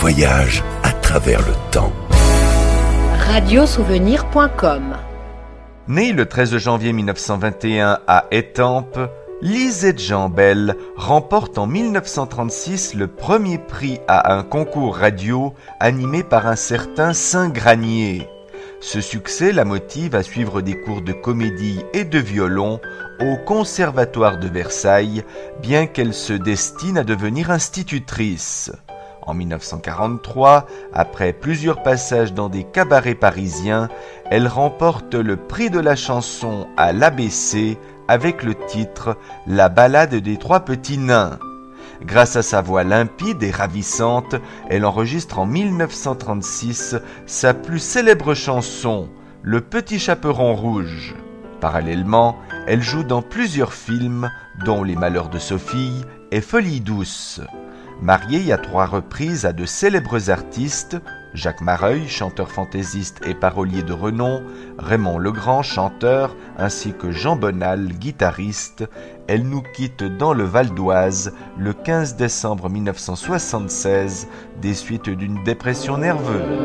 voyage à travers le temps. Radiosouvenir.com. Née le 13 janvier 1921 à Étampes, Lisette Jambel remporte en 1936 le premier prix à un concours radio animé par un certain Saint-Granier. Ce succès la motive à suivre des cours de comédie et de violon au Conservatoire de Versailles, bien qu'elle se destine à devenir institutrice. En 1943, après plusieurs passages dans des cabarets parisiens, elle remporte le prix de la chanson à l'ABC avec le titre « La ballade des trois petits nains ». Grâce à sa voix limpide et ravissante, elle enregistre en 1936 sa plus célèbre chanson, Le Petit Chaperon Rouge. Parallèlement, elle joue dans plusieurs films, dont Les Malheurs de Sophie et Folie douce. Mariée à 3 reprises à de célèbres artistes, Jacques Mareuil, chanteur fantaisiste et parolier de renom, Raymond Legrand, chanteur, ainsi que Jean Bonal, guitariste, elle nous quitte dans le Val d'Oise le 15 décembre 1976 des suites d'une dépression nerveuse.